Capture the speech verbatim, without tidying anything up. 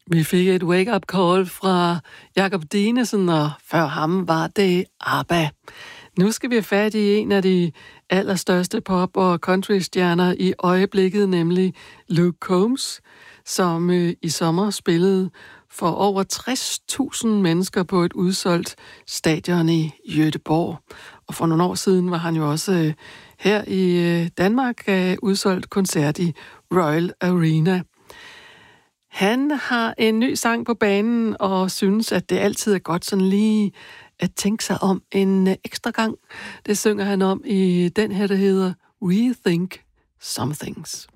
Vi fik et wake-up call fra Jakob Dinesen, og før ham var det ABBA. Nu skal vi have fat i en af de allerstørste pop- og countrystjerner i øjeblikket, nemlig Luke Combs, som øh, i sommer spillede for over tres tusind mennesker på et udsolgt stadion i Göteborg. Og for nogle år siden var han jo også øh, her i øh, Danmark øh, udsolgt koncert i Royal Arena. Han har en ny sang på banen og synes, at det altid er godt sådan lige at tænke sig om en ekstra gang. Det synger han om i den her, der hedder We Think Some Things.